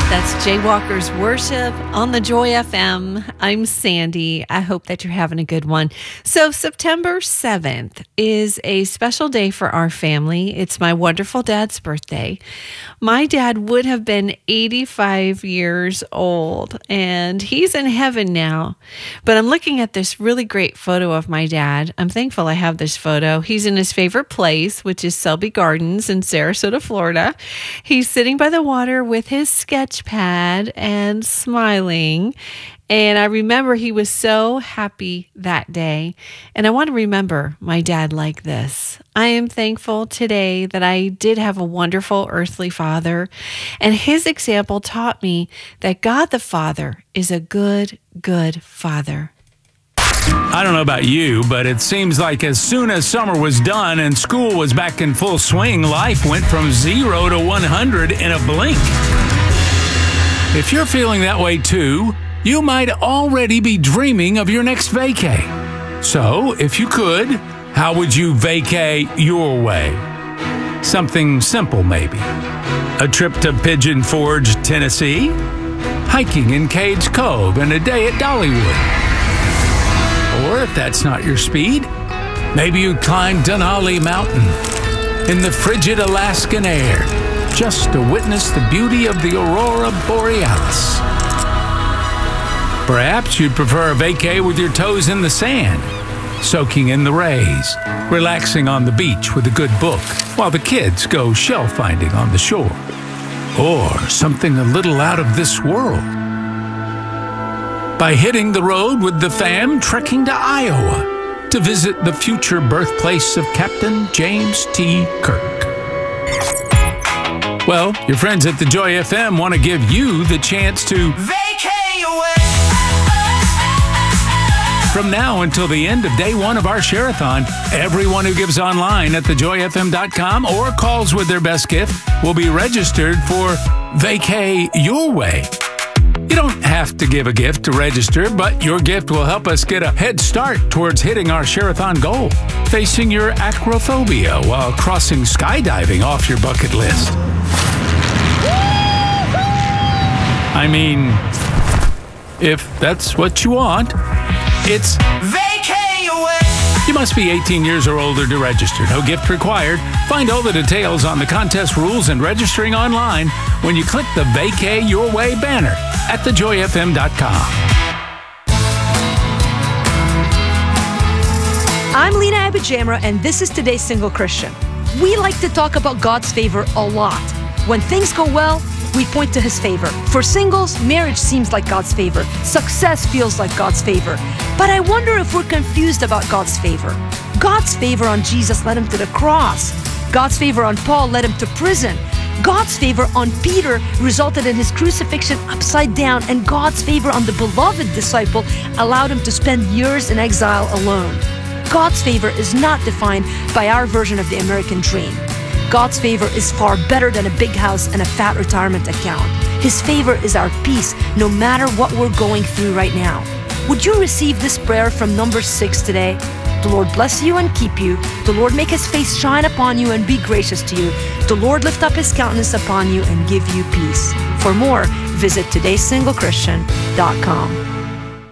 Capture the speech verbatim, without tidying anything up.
That's Jaywalker's Worship on the Joy F M. I'm Sandy. I hope that you're having a good one. So September seventh is a special day for our family. It's my wonderful dad's birthday. My dad would have been eighty-five years old, and he's in heaven now. But I'm looking at this really great photo of my dad. I'm thankful I have this photo. He's in his favorite place, which is Selby Gardens in Sarasota, Florida. He's sitting by the water with his sketch pad and smiling. And I remember he was so happy that day. And I want to remember my dad like this. I am thankful today that I did have a wonderful earthly father. And his example taught me that God the Father is a good, good father. I don't know about you, but it seems like as soon as summer was done and school was back in full swing, life went from zero to one hundred in a blink. If you're feeling that way too, you might already be dreaming of your next vacay. So, if you could, how would you vacay your way? Something simple, maybe. A trip to Pigeon Forge, Tennessee? Hiking in Cades Cove and a day at Dollywood? Or if that's not your speed, maybe you'd climb Denali Mountain in the frigid Alaskan air just to witness the beauty of the Aurora Borealis. Perhaps you'd prefer a vacay with your toes in the sand, soaking in the rays, relaxing on the beach with a good book while the kids go shell finding on the shore. Or something a little out of this world, by hitting the road with the fam, trekking to Iowa to visit the future birthplace of Captain James T. Kirk. Well, your friends at the Joy F M want to give you the chance to vacay away. From now until the end of day one of our Share-a-thon, everyone who gives online at the joy f m dot com or calls with their best gift will be registered for Vacay Your Way. You don't have to give a gift to register, but your gift will help us get a head start towards hitting our Share-a-thon goal, facing your acrophobia while crossing skydiving off your bucket list. I mean, if that's what you want, it's Vacay Away. You must be eighteen years or older to register. No gift required. Find all the details on the contest rules and registering online when you click the Vacay Your Way banner at the joy f m dot com. I'm Lena Abijamra, and this is Today's Single Christian. We like to talk about God's favor a lot. When things go well, we point to His favor. For singles, marriage seems like God's favor. Success feels like God's favor. But I wonder if we're confused about God's favor. God's favor on Jesus led Him to the cross. God's favor on Paul led him to prison. God's favor on Peter resulted in his crucifixion upside down, and God's favor on the beloved disciple allowed him to spend years in exile alone. God's favor is not defined by our version of the American dream. God's favor is far better than a big house and a fat retirement account. His favor is our peace, no matter what we're going through right now. Would you receive this prayer from number six today? The Lord bless you and keep you. The Lord make His face shine upon you and be gracious to you. The Lord lift up His countenance upon you and give you peace. For more, visit todays single christian dot com.